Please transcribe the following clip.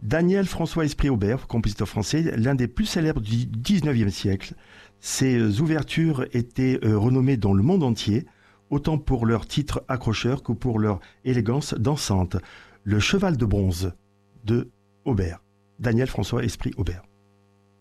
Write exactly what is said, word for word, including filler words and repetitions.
Daniel François Esprit Aubert, compositeur français, l'un des plus célèbres du dix-neuvième siècle. Ses ouvertures étaient euh, renommées dans le monde entier, autant pour leur titre accrocheur que pour leur élégance dansante. Le cheval de bronze de Aubert. Daniel François Esprit Aubert.